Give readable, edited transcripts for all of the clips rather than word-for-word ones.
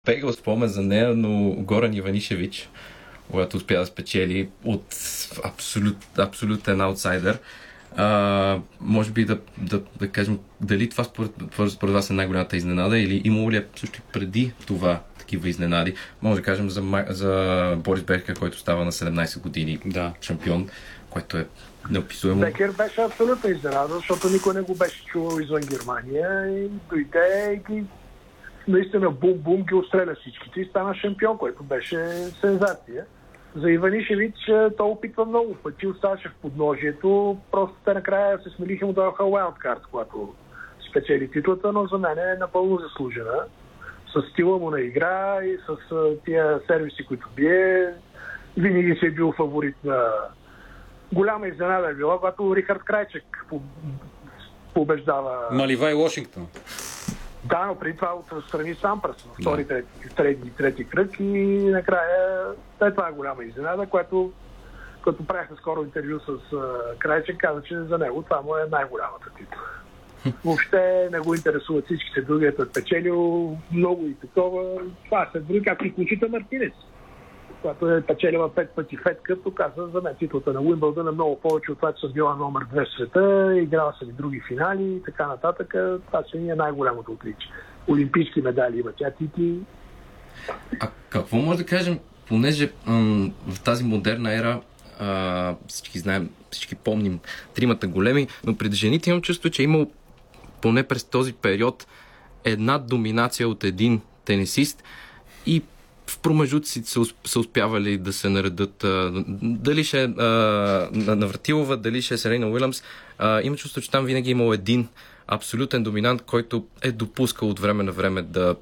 бегал спомен за нея, но Горан Иванишевич, когато успя да спечели от абсолютен аутсайдер. Може би да кажем дали това според вас е най-голямата изненада или имало ли е също преди това такива изненади. Може да кажем за Борис Бекер, който става на 17 години шампион, което е неописуемо. Бекер беше абсолютно изненада, защото никой не го беше чувал извън Германия и дойде и наистина бум-бум ги отстреля всичките и стана шампион, което беше сензация. За Иванишевич той опитва много пъти, оставаше в подножието, просто те накрая се смелиха му даваха wildcard, когато спечели титлата, но за мен е напълно заслужена. С стила му на игра и с тия сервиси, които бие, винаги си е бил фаворит на голяма изненада е била, когато Рихард Крайчек побеждава... Маливай Вашингтон. Да, но преди това отстрани Сампрас на втори, трети кръг и накрая това е голяма изненада, което като правихме скоро интервю с Крайчек, каза, че за него това му е най-голямата титла. Въобще не го интересуват всичките други, е печелил много и такова. Това се други, както и Кончита Мартинес, която е печелила 5 пъти Фед Къп, каза за мен титлата на Уимбълдън е много повече от това, че съм била номер 2 в света, играла съм и други финали и така нататък. Това ще е най-голямото отличие. Олимпийски медали има тя, Тити. А какво може да кажем, понеже в тази модерна ера всички знаем, всички помним тримата големи, но при жените имам чувство, че е имал поне през този период една доминация от един тенисист и в промежутците са успявали да се наредат дали ще е Навратилова, дали ще е Серена Уилямс. Има чувство, че там винаги е имал един абсолютен доминант, който е допускал от време на време да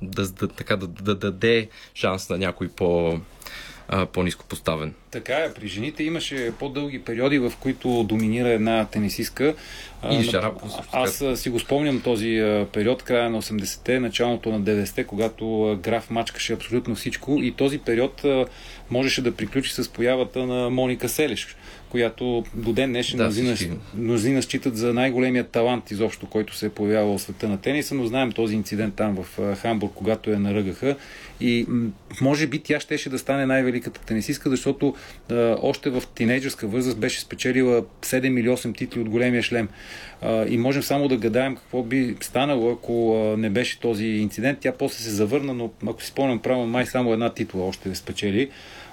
даде шанс на някой по-ниско поставен. Така е, при жените имаше по-дълги периоди, в които доминира една тенисистка. И Шарапова. Аз си го спомням този период, края на 80-те, началото на 90-те, когато Граф мачкаше абсолютно всичко и този период можеше да приключи с появата на Моника Селеш, която до ден днешен мнозина считат за най-големият талант изобщо, който се е появявал в света на тениса, но знаем този инцидент там в Хамбург, когато я наръгаха и може би тя щеше да стане най-великата тенисистка, защото още в тинейджърска възраст беше спечелила 7 или 8 титли от големия шлем. И можем само да гадаем какво би станало, ако не беше този инцидент. Тя после се завърна, но ако си спомням правилно, май само една титла още спечели.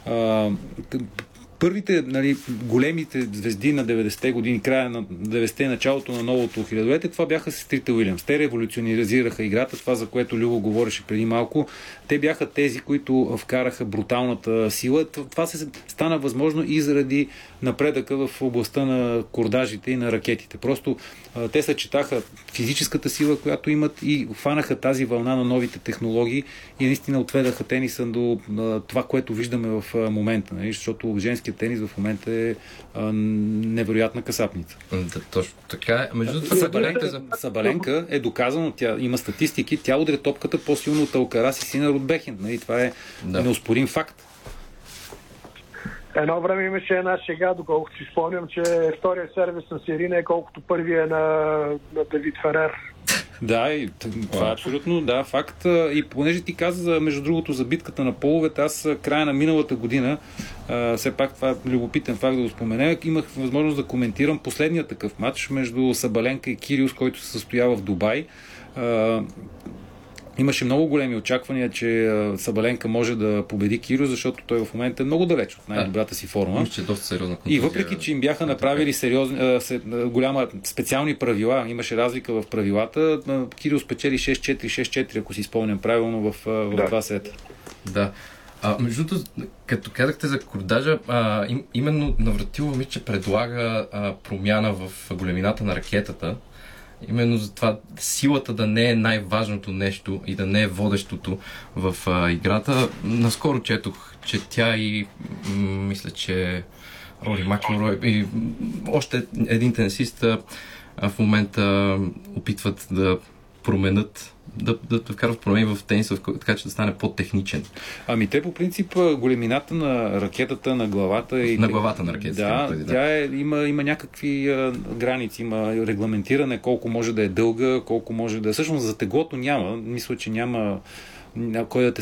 Първите, големите звезди на 90-те години, края на 90-те, началото на новото хилядолетие, това бяха сестрите Уилямс. Те революционизираха играта, това за което Любо говореше преди малко. Те бяха тези, които вкараха бруталната сила. Това се стана възможно и заради напредъка в областта на кордажите и на ракетите. Просто те съчетаха физическата сила, която имат и хванаха тази вълна на новите технологии и наистина отведаха тениса до това, което виждаме в момента. Защото женският тенис в момента е невероятна касапница. Да, точно така е. Между Сабаленка е доказано, тя има статистики, тя удря топката по-силно от Алкарас и Синер от Бехин. Това е неоспорим факт. Едно време имаше една шега, доколкото си спомням, че втория сервис на Сирина е колкото първия на Давид Ферер. Да, и това е абсолютно факт. И понеже ти каза, между другото, за битката на половете, аз края на миналата година, все пак това е любопитен факт да го спомена, имах възможност да коментирам последния такъв матч между Сабаленка и Кириус, който се състоява в Дубай. Имаше много големи очаквания, че Сабаленка може да победи Кириус, защото той в момента е много далеч от най-добрата си форма. И въпреки, че им бяха направили голяма специални правила, имаше разлика в правилата, Кириус спечели 6-4, 6-4, ако си спомням правилно в два сета. Да. Между другото, като казахте за кордажа, именно Навратилова ми, че предлага промяна в големината на ракетата. Именно за това силата да не е най-важното нещо и да не е водещото в играта. Наскоро четох, че тя и мисля, че Рори Макилрой и още един тенисист в момента опитват да променят, да вкарват промени в тениса, така че да стане по-техничен. Ами те по принцип големината на ракетата, на главата и... На главата на ракетата. Да, тя има някакви граници, има регламентиране колко може да е дълга, колко може да е... Всъщност за теглото няма. Мисля, че няма кой да те